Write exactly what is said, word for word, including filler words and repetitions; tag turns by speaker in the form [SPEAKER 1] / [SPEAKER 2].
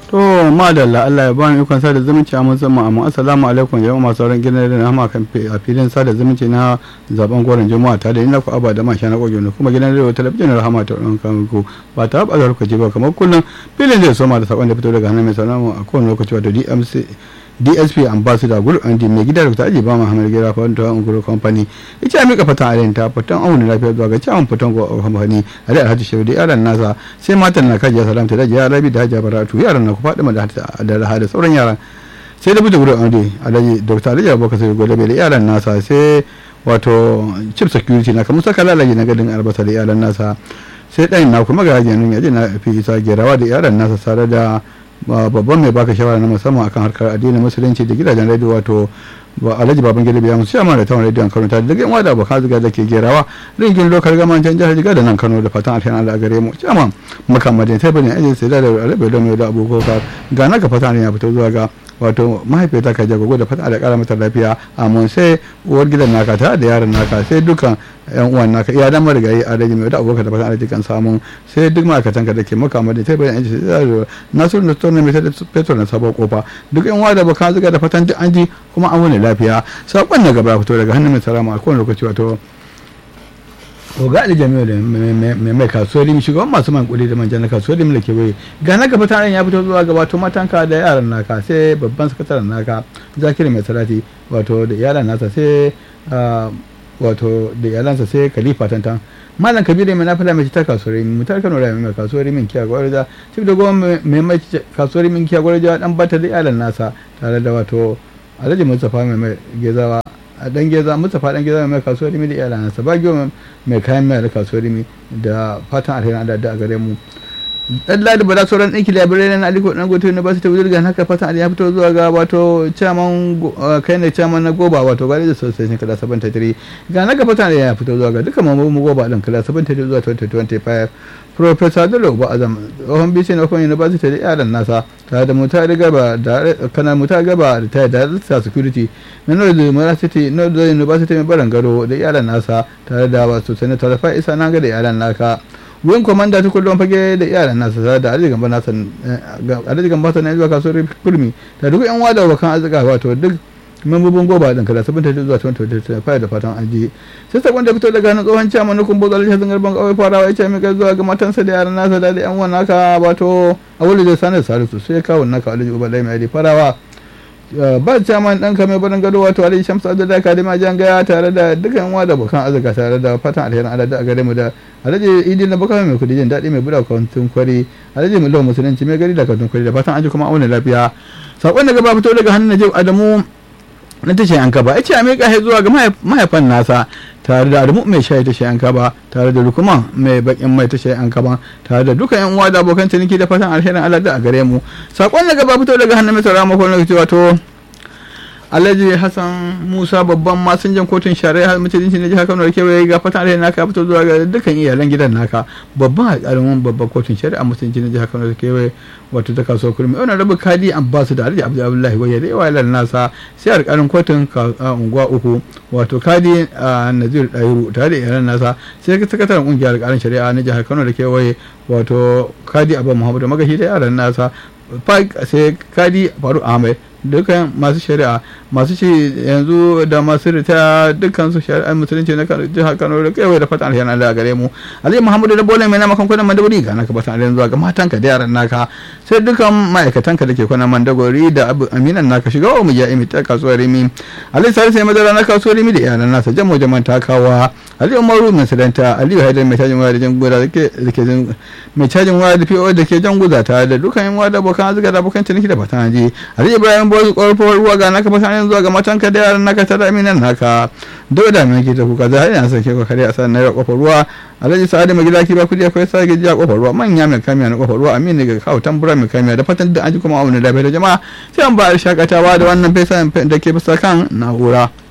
[SPEAKER 1] to madalla Allah ya bani ikon sada zumunci a musamman amma assalamu alaikum jama'a masu sauran gidan da hama kan a filin sada zumunci na zaben goron juma'a ta da ina ku aba da masha na kogi ne kuma gidan radio talabijin rahama ta ɗan kan ku ba ta ba zarku ji ba kamar kullum filin zai soma da sakon da fito daga hannun mai salamu a kowane lokaci wato D M C D S P ambassador group and mai gida da ta aji ba Muhammad Gira fa ta unguru company ita mika fatan alin ta fatan auna lafiya zuwa ga cewa fatan go company Ali Alhaji Shehu da yaran nasa sai matan na kaji salamta da ya Rabi da Hajiya Baratu yaran na ku Fadima da da da sauran yaran sai da bude group and Alhaji Dr. Alhaji Abubakar sai gode da yaran nasa sai wato chief security na kamar saka lalaji na gadin albasa da yaran nasa sai dan na kuma ga hajiyar yaji na fi isa gerawa da yaran nasa tare da babban mai baka shawara na musamman akan harkar addinin musulunci da gidajen radio wato Alhaji Baban Gida biya musu amma da tawon radio Kano ta daga yan wada baka zuga da ke gerawa ringin lokal gaman can jihar Jiga da nan Kano da fatan alheri Allah gare mu jama makamadin sai bane ajin sai da Arabe da mai da abokoka ga naka fatan ya fito zuwa ga wato mahaifiyarta ka jagogo da fata da kara mata lafiya amma sai uwar gidan naka ta da yaron naka sai dukan yan uwan naka iya dan marigayi a rage mai da abokan da fata da kan samu sai duk ma'aikatan ka da ke maka amma sai bayan ji Nasiru da tsoron mai da petrol na sabon kofa duk yan uwa da baka zuga da fatan an ji kuma an wani lafiya sakon na gaba fito daga hannun mai salama a kowane lokaci wato ga ali jami'u da mai mai kasuwar rimi shugaban masu man kudi da manja na kasuwar rimi da ke bai ga na gaba taron ya fito zuwa gabato matanka da yaran naka sai babban sakataren naka zakiri mai salati wato da yaran nasa sai wato da yaransa sai khalifa tantan malam kabiru mai nafila mai ta kasuwar rimi mutar kano da mai kasuwar rimi kiya gwarja shi da goma mai mai kasuwar rimi kiya gwarja dan bata da yaran nasa tare da wato alhaji mustafa mai mai gezawa a dan geza Mustapha dan geza mai kasuwar rimi da iyalansa ba giyo mai kayan mai da kasuwar rimi da fatan alheri da da gare mu dan ladi bada sauran ɗinki labirai na aliko dan goto na basu ta wuce daga haka fatan alheri ya fito zuwa ga wato chairman kai ne chairman na goba wato gari da sosai kada sabon tatiri ga naka fatan alheri ya fito zuwa ga duka mamu goba din kada sabon tatiri zuwa twenty twenty-five Professor Dalo ba azam tsohon bice na kuma university da yaran nasa tare da muta da gaba da kana muta gaba da ta da security na Northern University Northern University mai baran garo da yaran nasa tare da wasu senator Faisa na ga da yaran naka wurin komanda ta kullum fage da yaran nasa tare da Alhaji Gamba nasa Alhaji Gamba na zuwa kasuwar kurmi da duk yan wada bakan azuka wato duk membobin goba din kada sabon ta zuwa twenty twenty-five da fatan aji sai sakon da fito daga nan tsohon chairman na kumbo Alhaji Hassan Garban kawai farawa ya ce mai kai zuwa ga matansa da yaran nasa da yan uwan naka wato awali da sanar salisu sai kawo naka Alhaji Ubalai mai farawa ba chairman dan ka mai barin gado wato Alhaji Shamsu Abdullahi Kadima Jangaya tare da dukkan yan da bukan azuka tare da fatan alherin Allah da gare mu da Alhaji Idi na baka mai kudi jin dadi mai buda kwantun kwari Alhaji Mullo musulunci mai gari da kwantun kwari da fatan aji kuma auna lafiya sakon da gaba fito daga hannun Najib Adamu na tashe an kaba yace a miƙa zuwa ga mahaifan nasa tare da Adamu mai shayi tashe an kaba tare da Lukman mai bakin mai tashe an kaba tare da duka yan uwa da abokan ciniki da fatan alherin Allah da a gare mu sakon da gaba fito daga hannun mai saurara makon lokaci wato Alhaji Hassan Musa babban masinjan kotun shari'a mutunci na jihar Kano da kewaye ga fatan alheri naka fito zuwa ga dukkan iyalan gidan naka babban alƙalin babban kotun shari'a mutunci na jihar Kano da kewaye wato ta kasuwar kurmi wannan rabu kadi Abbas da Alhaji Abdullahi waye da iyalan nasa sai alƙalin kotun unguwa uku wato kadi Nazir Dairu tare da iyalan nasa sai sakataren kungiyar alƙalin shari'a na jihar Kano da kewaye wato kadi Abba Muhammadu Magashi da iyalan nasa sai kadi Faru Ahmed dukkan masu shari'a masu ci yanzu da masu rita dukkan su shari'a musulunci na jihar Kano da kai da fatan alheri Allah gare mu Alhaji Muhammadu da Bola mai na makon kwanan Mandagori ga naka fatan alheri zuwa ga matanka da yaran naka sai dukkan ma'aikatanka da ke kwanan Mandagori da aminan naka shiga wa mu ya imi ta kasuwar Rimi Alhaji Salisu sai madara na kasuwar Rimi da yaran nasa jamo jaman takawa Alhaji Umaru mai sadanta Aliyu Haidar mai tajin waya da jan guda da ke mai tajin waya da P O da ke jan guza ta da dukkan yan wada abokan azuga da abokan ciniki da fatan aji Alhaji Ibrahim bozu ƙwarfowar ruwa ga naka fatan zuwa ga matanka da yaran naka ta daminan naka dole da mai kita kuka zai yana sake ka kare a sanar naira kofar ruwa Alhaji Sa'adu mai gida ki ba kudi akwai sake jiya kofar ruwa manya mai kamiya na kofar ruwa amini ga kawo tambura mai kamiya da fatan da an ji kuma auna da bai da jama'a sai an ba a shakatawa da wannan fesa da ke bisa kan na'ura.